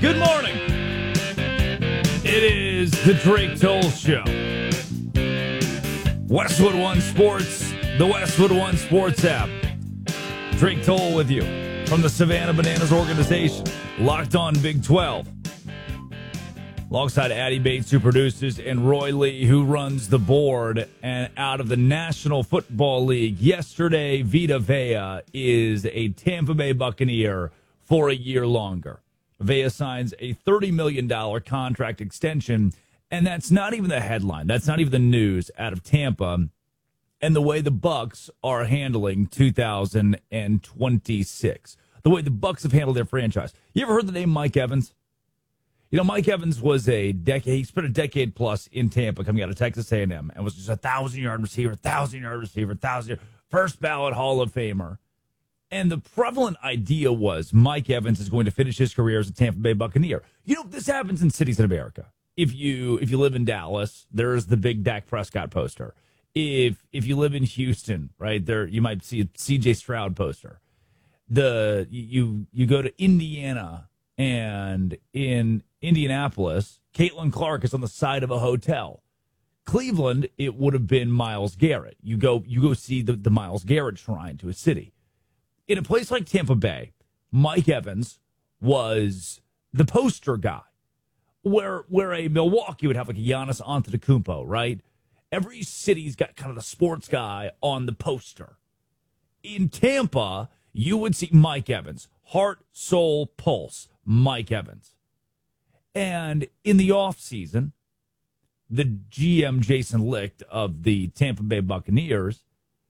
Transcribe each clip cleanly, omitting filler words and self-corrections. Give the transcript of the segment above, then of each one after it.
Good morning. It is the Drake Toll Show. Westwood One Sports, the Westwood One Sports app. Drake Toll with you from the Savannah Bananas organization. Locked on Big 12. Alongside Addie Bates, who produces, and Roy Lee, who runs the board. And out of the National Football League, yesterday, Vita Vea is a Tampa Bay Buccaneer for a year longer. Vea signs a $30 million contract extension, and that's not even the headline. That's not even the news out of Tampa and the way the Bucs are handling 2026. The way the Bucs have handled their franchise. You ever heard the name Mike Evans? You know, Mike Evans was he spent a decade plus in Tampa coming out of Texas A&M and was just a 1,000-yard receiver, 1,000-yard receiver, first ballot Hall of Famer. And the prevalent idea was Mike Evans is going to finish his career as a Tampa Bay Buccaneer. You know, this happens in cities in America. If you live in Dallas, there's the big Dak Prescott poster. If you live in Houston, right, there you might see a C.J. Stroud poster. You go to Indiana, and in Indianapolis, Caitlin Clark is on the side of a hotel. Cleveland, it would have been Myles Garrett. You go see the Myles Garrett shrine to a city. In a place like Tampa Bay, Mike Evans was the poster guy. Where a Milwaukee would have like a Giannis Antetokounmpo, right? Every city's got kind of the sports guy on the poster. In Tampa, you would see Mike Evans, heart, soul, pulse, Mike Evans. And in the offseason, the GM, Jason Licht, of the Tampa Bay Buccaneers,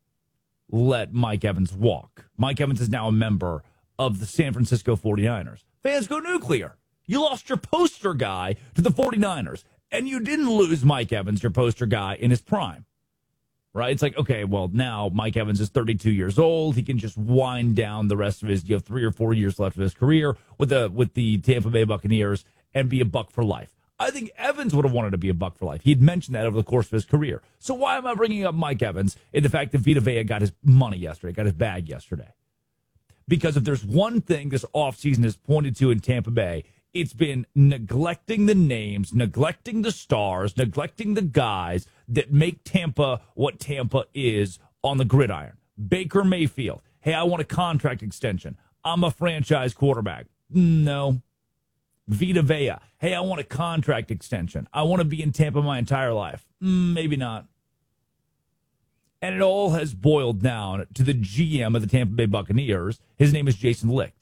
let Mike Evans walk. Mike Evans is now a member of the San Francisco 49ers. Fans go nuclear. You lost your poster guy to the 49ers, and you didn't lose Mike Evans, your poster guy, in his prime. Right? It's like, okay, well, now Mike Evans is 32 years old. He can just wind down the rest of his 3 or 4 years left of his career with the Tampa Bay Buccaneers and be a Buck for life. I think Evans would have wanted to be a Buck for life. He'd mentioned that over the course of his career. So why am I bringing up Mike Evans in the fact that Vita Vea got his money yesterday, got his bag yesterday? Because if there's one thing this offseason has pointed to in Tampa Bay, it's been neglecting the names, neglecting the stars, neglecting the guys that make Tampa what Tampa is on the gridiron. Baker Mayfield. Hey, I want a contract extension. I'm a franchise quarterback. No. Vita Vea. Hey, I want a contract extension. I want to be in Tampa my entire life. Maybe not. And it all has boiled down to the GM of the Tampa Bay Buccaneers. His name is Jason Licht.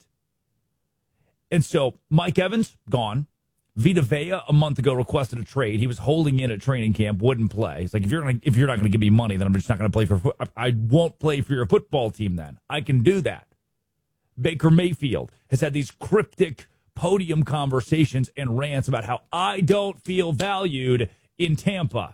And so Mike Evans, gone. Vita Vea, a month ago, requested a trade. He was holding in at training camp, wouldn't play. He's like, if you're not going to give me money, then I'm just not going to play for. I won't play for your football team. Then I can do that. Baker Mayfield has had these cryptic podium conversations and rants about how I don't feel valued in Tampa.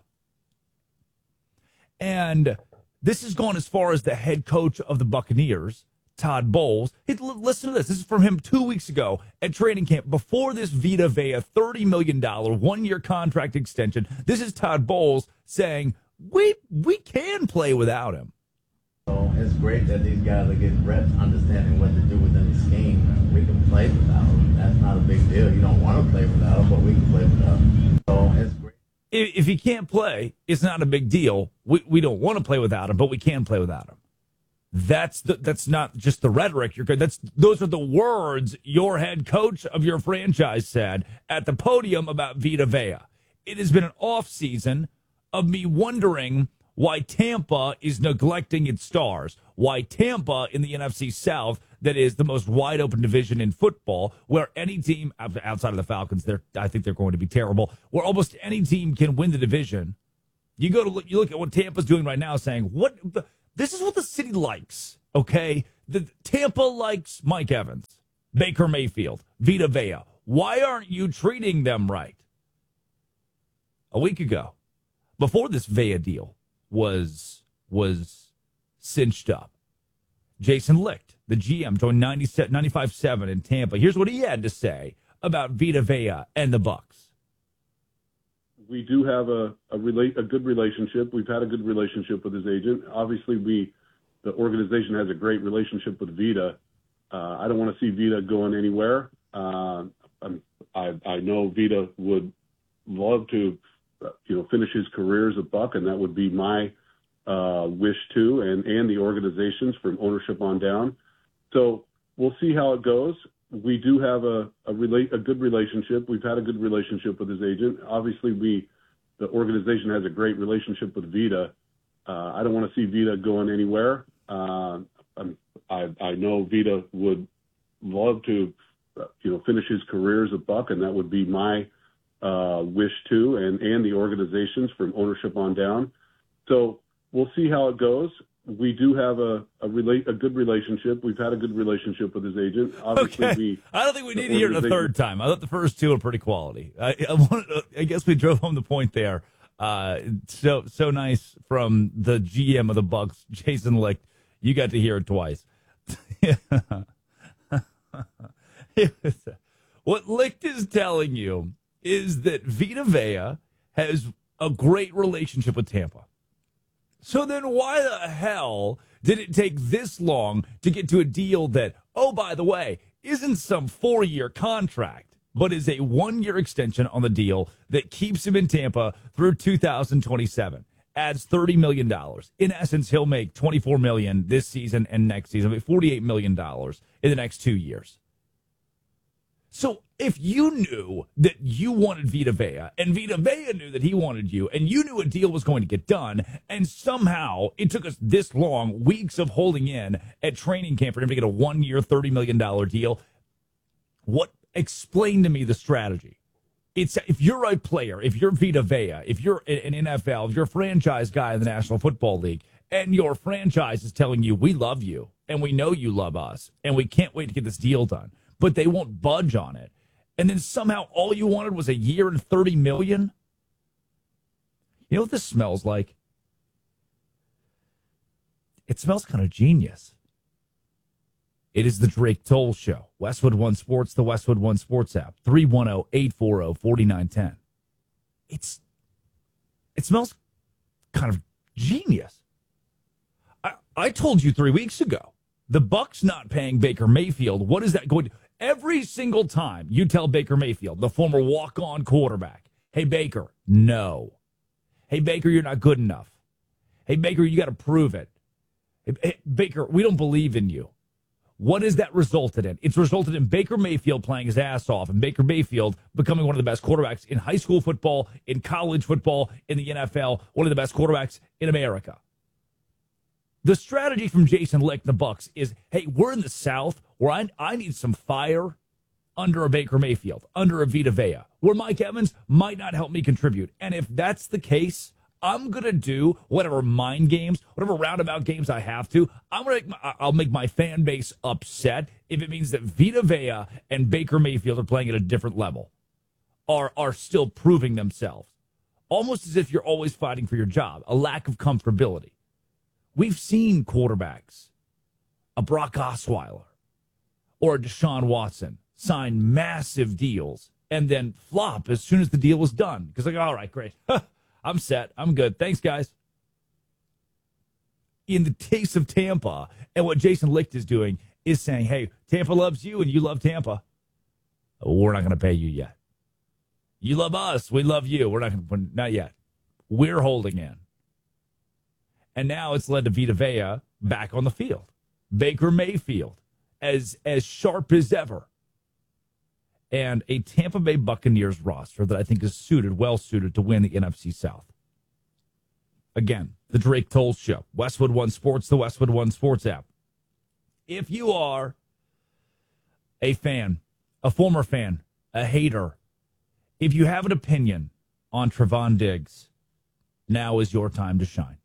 And this has gone as far as the head coach of the Buccaneers, Todd Bowles. Hey, listen to this. This is from him 2 weeks ago at training camp before this Vita Vea $30 million one-year contract extension. This is Todd Bowles saying, we can play without him. So it's great that these guys are getting reps, understanding what to do within the scheme. We can play without them. That's not a big deal. You don't want to play without them, but we can play without them. So it's great. If he can't play, it's not a big deal. We don't want to play without him, but we can play without him. That's not just the rhetoric. Those are the words your head coach of your franchise said at the podium about Vita Vea. It has been an off season of me wondering why Tampa is neglecting its stars, why Tampa in the NFC South, that is the most wide open division in football, where any team outside of the Falcons, I think they're going to be terrible, where almost any team can win the division. You look at what Tampa's doing right now, saying this is what the city likes. Okay, the Tampa likes Mike Evans, Baker Mayfield, Vita Vea. Why aren't you treating them right? A week ago, before this Vea deal was cinched up, Jason Licht, the GM, joined 95.7 in Tampa. Here's what he had to say about Vita Vea and the Bucs. We do have a good relationship. We've had a good relationship with his agent. Obviously, the organization has a great relationship with Vita. I don't want to see Vita going anywhere. I'm I know Vita would love to, finish his career as a Buck, and that would be my wish too, and the organizations from ownership on down. So we'll see how it goes. We do have a good relationship. We've had a good relationship with his agent. Obviously, the organization has a great relationship with Vita. I don't want to see Vita going anywhere. I know Vita would love to, finish his career as a Buck, and that would be my wish too, and the organizations from ownership on down. So we'll see how it goes. We do have a good relationship. We've had a good relationship with his agent. Obviously, okay. I don't think we need to hear it a third time. I thought the first two were pretty quality. I guess we drove home the point there. So nice from the GM of the Bucks, Jason Licht. You got to hear it twice. What Licht is telling you is that Vita Vea has a great relationship with Tampa. So then why the hell did it take this long to get to a deal that, oh, by the way, isn't some 4-year contract, but is a 1-year extension on the deal that keeps him in Tampa through 2027, adds $30 million. In essence, he'll make $24 million this season and next season, $48 million in the next 2 years. So if you knew that you wanted Vita Vea, and Vita Vea knew that he wanted you, and you knew a deal was going to get done, and somehow it took us this long, weeks of holding in at training camp for him to get a 1-year, $30 million deal, explain to me the strategy. It's if you're a player, if you're Vita Vea, if you're an NFL, if you're a franchise guy in the National Football League, and your franchise is telling you, we love you, and we know you love us, and we can't wait to get this deal done, but they won't budge on it. And then somehow all you wanted was a year and $30 million. You know what this smells like? It smells kind of genius. It is the Drake Toll Show. Westwood One Sports, the Westwood One Sports app. 310-840-4910. It smells kind of genius. I told you 3 weeks ago, the Bucks not paying Baker Mayfield. What is that going to do? Every single time you tell Baker Mayfield, the former walk-on quarterback, hey, Baker, no. Hey, Baker, you're not good enough. Hey, Baker, you got to prove it. Hey, Baker, we don't believe in you. What has that resulted in? It's resulted in Baker Mayfield playing his ass off and Baker Mayfield becoming one of the best quarterbacks in high school football, in college football, in the NFL, one of the best quarterbacks in America. The strategy from Jason Licht and the Bucks is, hey, we're in the South where I need some fire under a Baker Mayfield, under a Vita Vea, where Mike Evans might not help me contribute. And if that's the case, I'm going to do whatever mind games, whatever roundabout games I have to. I'll make my fan base upset if it means that Vita Vea and Baker Mayfield are playing at a different level, are still proving themselves. Almost as if you're always fighting for your job, a lack of comfortability. We've seen quarterbacks, a Brock Osweiler or a Deshaun Watson, sign massive deals and then flop as soon as the deal was done. Because like, all right, great. I'm set. I'm good. Thanks, guys. In the case of Tampa, and what Jason Licht is doing is saying, hey, Tampa loves you and you love Tampa. We're not going to pay you yet. You love us. We love you. Not yet. We're holding in. And now it's led to Vita Vea back on the field. Baker Mayfield, as sharp as ever. And a Tampa Bay Buccaneers roster that I think is well suited to win the NFC South. Again, the Drake Toll Show. Westwood One Sports, the Westwood One Sports app. If you are a fan, a former fan, a hater, if you have an opinion on Trevon Diggs, now is your time to shine.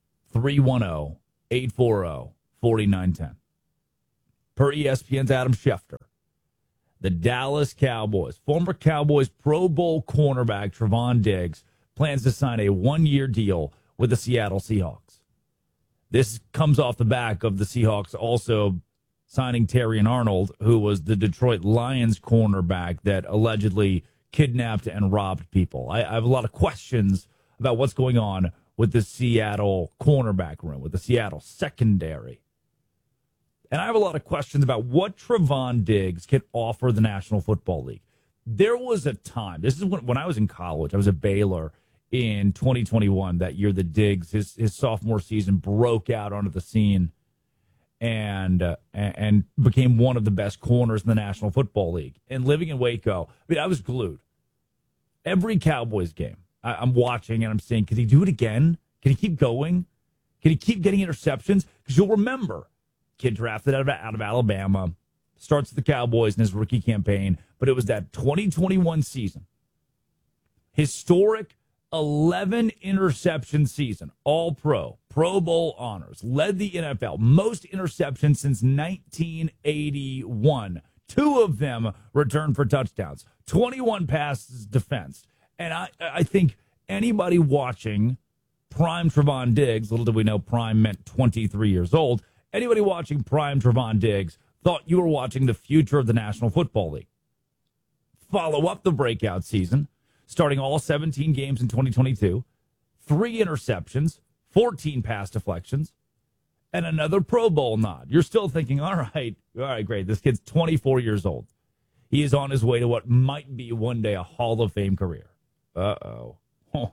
310-840-4910. Per ESPN's Adam Schefter, the Dallas Cowboys, former Cowboys Pro Bowl cornerback Trevon Diggs, plans to sign a 1-year deal with the Seattle Seahawks. This comes off the back of the Seahawks also signing Terrion Arnold, who was the Detroit Lions cornerback that allegedly kidnapped and robbed people. I have a lot of questions about what's going on with the Seattle cornerback room, with the Seattle secondary. And I have a lot of questions about what Trevon Diggs can offer the National Football League. There was a time, this is when I was in college, I was at Baylor in 2021, that year that Diggs, his sophomore season, broke out onto the scene and became one of the best corners in the National Football League. And living in Waco, I mean, I was glued. Every Cowboys game, I'm watching and I'm saying, can he do it again? Can he keep going? Can he keep getting interceptions? Because you'll remember, kid drafted out of Alabama, starts with the Cowboys in his rookie campaign, but it was that 2021 season, historic 11 interception season, all pro, Pro Bowl honors, led the NFL, most interceptions since 1981. 2 of them returned for touchdowns, 21 passes defensed. And I think anybody watching prime Trevon Diggs, little did we know prime meant 23 years old, anybody watching prime Trevon Diggs thought you were watching the future of the National Football League. Follow up the breakout season, starting all 17 games in 2022, 3 interceptions, 14 pass deflections, and another Pro Bowl nod. You're still thinking, all right, great. This kid's 24 years old. He is on his way to what might be one day a Hall of Fame career. Uh-oh. Huh.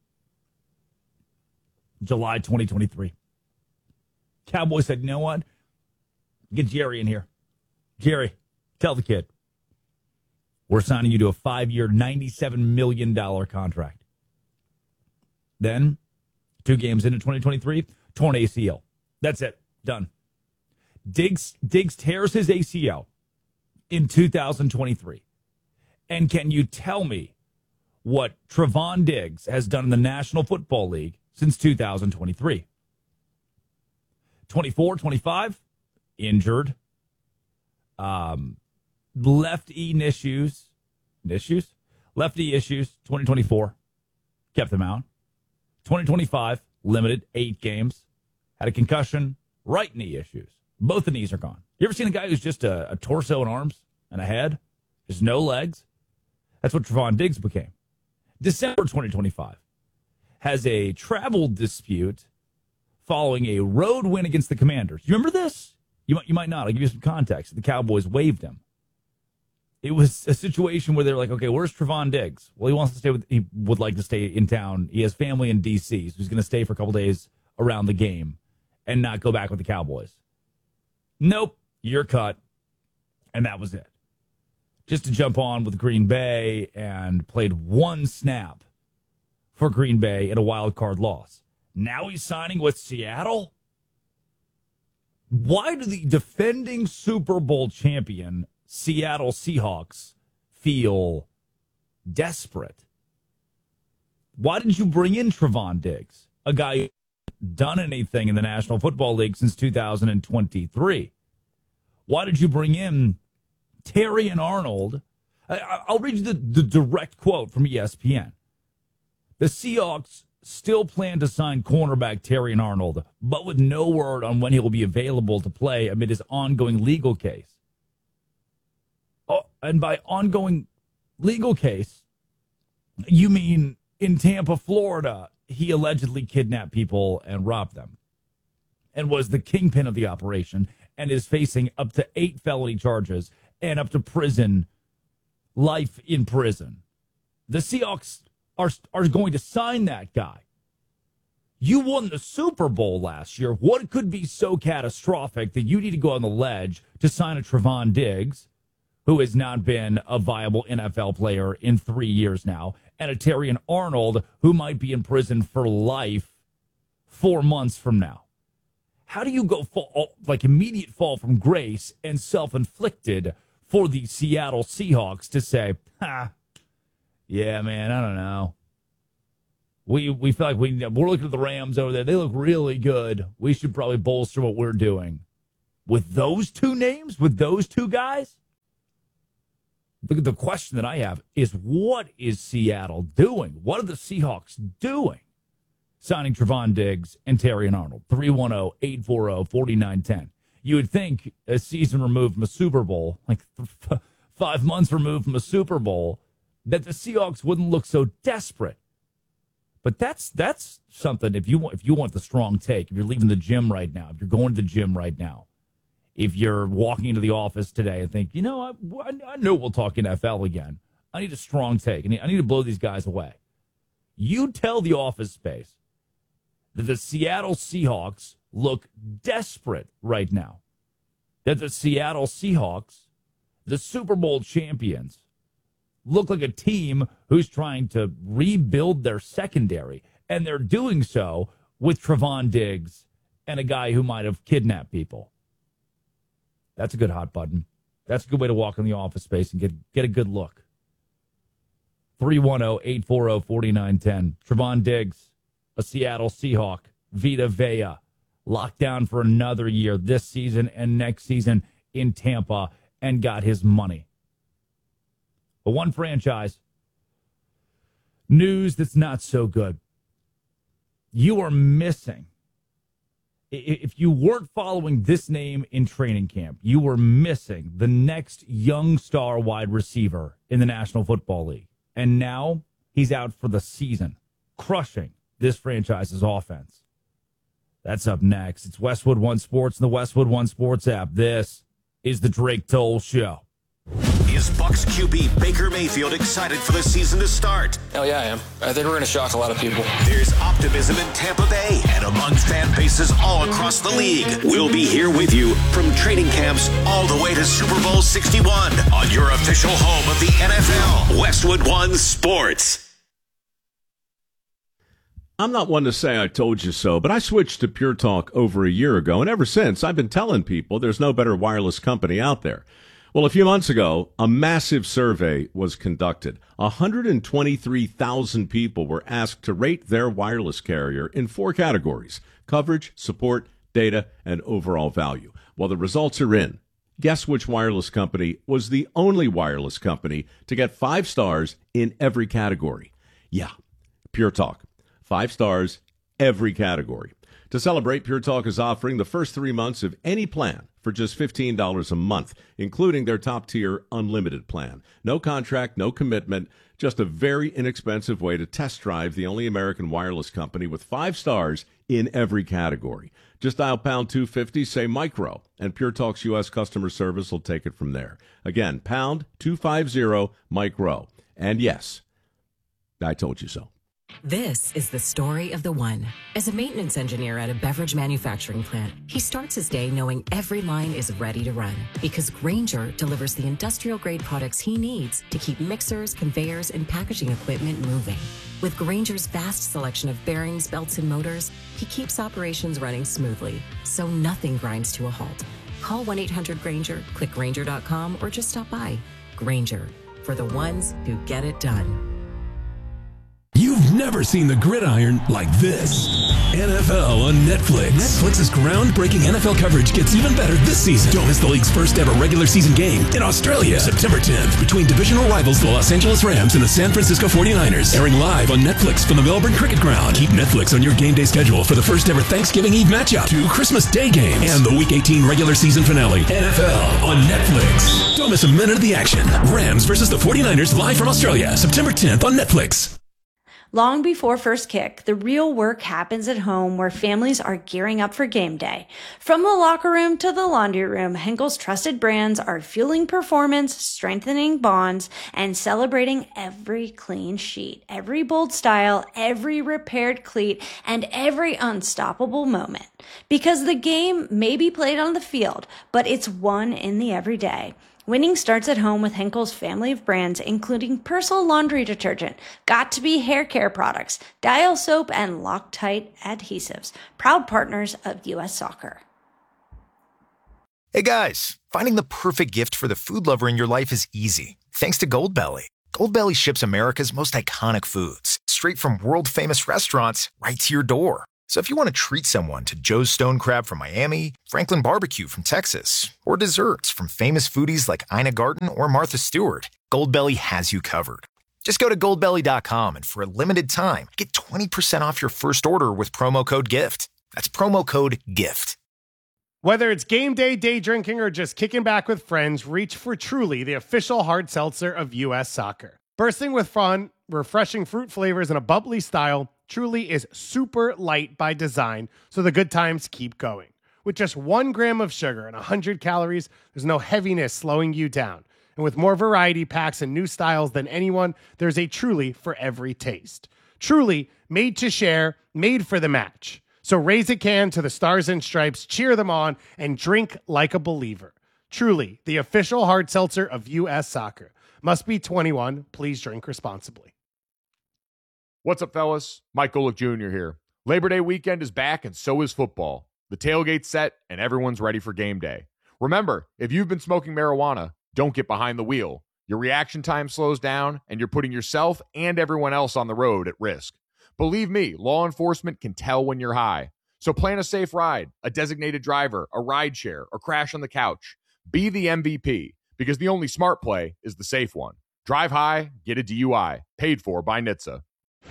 July 2023. Cowboys said, you know what? Get Jerry in here. Jerry, tell the kid, we're signing you to a 5-year, $97 million contract. Then, 2 games into 2023, torn ACL. That's it. Done. Diggs tears his ACL in 2023. And can you tell me what Trevon Diggs has done in the National Football League since 2023? 24, 25, injured. Lefty issues, 2024, kept them out. 2025, limited, 8 games. Had a concussion, right knee issues. Both the knees are gone. You ever seen a guy who's just a torso and arms and a head? Just no legs? That's what Trevon Diggs became. December 2025, has a travel dispute following a road win against the Commanders. You remember this? You might not. I'll give you some context. The Cowboys waived him. It was a situation where they're like, okay, where's Trevon Diggs? Well, he would like to stay in town. He has family in D.C., so he's going to stay for a couple days around the game and not go back with the Cowboys. Nope, you're cut. And that was it. Just to jump on with Green Bay and played 1 snap for Green Bay in a wild card loss. Now he's signing with Seattle? Why do the defending Super Bowl champion Seattle Seahawks feel desperate? Why did you bring in Trevon Diggs, a guy who hasn't done anything in the National Football League since 2023? Why did you bring in Terry and Arnold? I'll read you the direct quote from ESPN. The Seahawks still plan to sign cornerback Terry and Arnold, but with no word on when he will be available to play amid his ongoing legal case. Oh, and by ongoing legal case, you mean in Tampa, Florida, he allegedly kidnapped people and robbed them and was the kingpin of the operation and is facing up to 8 felony charges and up to prison, life in prison. The Seahawks are going to sign that guy. You won the Super Bowl last year. What could be so catastrophic that you need to go on the ledge to sign a Trevon Diggs, who has not been a viable NFL player in 3 years now, and a Terry and Arnold, who might be in prison for life 4 months from now? How do you go immediate fall from grace and self-inflicted for the Seattle Seahawks to say, yeah, man, I don't know. We feel like we're looking at the Rams over there. They look really good. We should probably bolster what we're doing. With those 2 names, with those 2 guys? The question that I have is, what is Seattle doing? What are the Seahawks doing? Signing Trevon Diggs and Terry and Arnold. 310-840-4910. You would think a season removed from a Super Bowl, like 5 months removed from a Super Bowl, that the Seahawks wouldn't look so desperate. But that's something, if you want the strong take, if you're leaving the gym right now, if you're going to the gym right now, if you're walking into the office today and think, I know we'll talk NFL again. I need a strong take. I need to blow these guys away. You tell the Office Space that the Seattle Seahawks look desperate right now. That the Seattle Seahawks, the Super Bowl champions, look like a team who's trying to rebuild their secondary. And they're doing so with Trevon Diggs and a guy who might have kidnapped people. That's a good hot button. That's a good way to walk in the Office Space and get a good look. 310-840-4910. Trevon Diggs, a Seattle Seahawk, Vita Vea, locked down for another year this season and next season in Tampa and got his money. But one franchise, news that's not so good. You are missing. If you weren't following this name in training camp, you were missing the next young star wide receiver in the National Football League. And now he's out for the season, crushing this franchise's offense. That's up next. It's Westwood One Sports and the Westwood One Sports app. This is the Drake Toll Show. Is Bucs QB Baker Mayfield excited for the season to start? Hell yeah, I am. I think we're going to shock a lot of people. There's optimism in Tampa Bay and among fan bases all across the league. We'll be here with you from training camps all the way to Super Bowl 61 on your official home of the NFL, Westwood One Sports. I'm not one to say I told you so, but I switched to Pure Talk over a year ago, and ever since I've been telling people there's no better wireless company out there. Well, a few months ago, a massive survey was conducted. 123,000 people were asked to rate their wireless carrier in 4 categories: coverage, support, data, and overall value. Well, the results are in. Guess which wireless company was the only wireless company to get 5 stars in every category? Yeah, Pure Talk. 5 stars, every category. To celebrate, Pure Talk is offering the first 3 months of any plan for just $15 a month, including their top-tier unlimited plan. No contract, no commitment, just a very inexpensive way to test drive the only American wireless company with 5 stars in every category. Just dial pound 250, say micro, and Pure Talk's U.S. customer service will take it from there. Again, pound 250 micro. And yes, I told you so. This is the story of the one. As a maintenance engineer at a beverage manufacturing plant, he starts his day knowing every line is ready to run because Grainger delivers the industrial-grade products he needs to keep mixers, conveyors, and packaging equipment moving. With Grainger's vast selection of bearings, belts, and motors, he keeps operations running smoothly, so nothing grinds to a halt. Call 1-800-GRAINGER, click Grainger.com, or just stop by. Grainger, for the ones who get it done. You've never seen the gridiron like this. NFL on Netflix. Netflix's groundbreaking NFL coverage gets even better this season. Don't miss the league's first ever regular season game in Australia, September 10th, between divisional rivals the Los Angeles Rams and the San Francisco 49ers. Airing live on Netflix from the Melbourne Cricket Ground. Keep Netflix on your game day schedule for the first ever Thanksgiving Eve matchup, 2 Christmas Day games, and the Week 18 regular season finale. NFL on Netflix. Don't miss a minute of the action. Rams versus the 49ers live from Australia, September 10th on Netflix. Long before first kick, the real work happens at home where families are gearing up for game day. From the locker room to the laundry room, Henkel's trusted brands are fueling performance, strengthening bonds, and celebrating every clean sheet, every bold style, every repaired cleat, and every unstoppable moment. Because the game may be played on the field, but it's won in the everyday. Winning starts at home with Henkel's family of brands, including Persil laundry detergent, Got2b hair care products, Dial soap, and Loctite adhesives. Proud partners of U.S. Soccer. Hey guys, finding the perfect gift for the food lover in your life is easy. Thanks to Goldbelly. Goldbelly ships America's most iconic foods straight from world-famous restaurants right to your door. So if you want to treat someone to Joe's Stone Crab from Miami, Franklin Barbecue from Texas, or desserts from famous foodies like Ina Garten or Martha Stewart, Goldbelly has you covered. Just go to goldbelly.com and for a limited time, get 20% off your first order with promo code GIFT. That's promo code GIFT. Whether it's game day, day drinking, or just kicking back with friends, reach for Truly, the official hard seltzer of U.S. Soccer. Bursting with fun, refreshing fruit flavors, and a bubbly style, Truly is super light by design, so the good times keep going. With just 1 gram of sugar and 100 calories, there's no heaviness slowing you down. And with more variety packs and new styles than anyone, there's a Truly for every taste. Truly, made to share, made for the match. So raise a can to the Stars and Stripes, cheer them on, and drink like a believer. Truly, the official hard seltzer of U.S. Soccer. Must be 21. Please drink responsibly. What's up, fellas? Mike Golick Jr. here. Labor Day weekend is back, and so is football. The tailgate's set, and everyone's ready for game day. Remember, if you've been smoking marijuana, don't get behind the wheel. Your reaction time slows down, and you're putting yourself and everyone else on the road at risk. Believe me, law enforcement can tell when you're high. So plan a safe ride, a designated driver, a ride share, or crash on the couch. Be the MVP, because the only smart play is the safe one. Drive high, get a DUI. Paid for by NHTSA.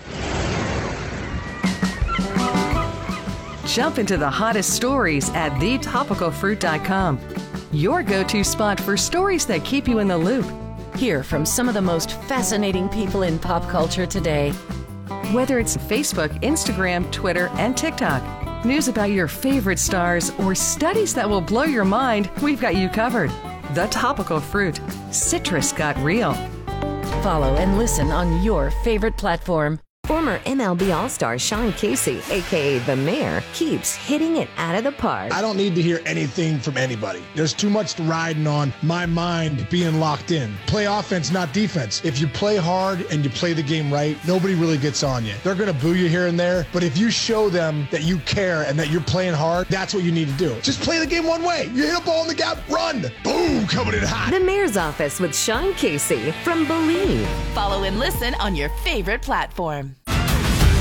Jump into the hottest stories at thetopicalfruit.com. Your go-to spot for stories that keep you in the loop. Hear from some of the most fascinating people in pop culture today. Whether it's Facebook, Instagram, Twitter, and TikTok, news about your favorite stars, or studies that will blow your mind, we've got you covered. The Topical Fruit. Citrus got real. Follow and listen on your favorite platform. Former MLB All-Star Sean Casey, a.k.a. The Mayor, keeps hitting it out of the park. I don't need to hear anything from anybody. There's too much riding on my mind being locked in. Play offense, not defense. If you play hard and you play the game right, nobody really gets on you. They're going to boo you here and there, but if you show them that you care and that you're playing hard, that's what you need to do. Just play the game one way. You hit a ball in the gap, run. Boom, coming in hot. The Mayor's Office with Sean Casey from Believe. Follow and listen on your favorite platform.